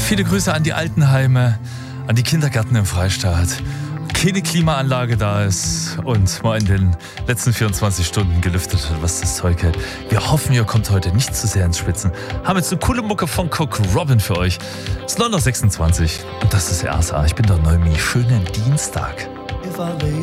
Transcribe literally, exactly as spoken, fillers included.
Viele Grüße an die Altenheime, an die Kindergärten im Freistaat. Keine Klimaanlage da ist und mal in den letzten vierundzwanzig Stunden gelüftet hat, was das Zeug hält. Wir hoffen, ihr kommt heute nicht zu sehr ins Schwitzen. Haben jetzt eine coole Mucke von Cock Robin für euch. Es ist neun Uhr sechsundzwanzig und das ist R S A. Ich bin der Neumi. Schönen Dienstag.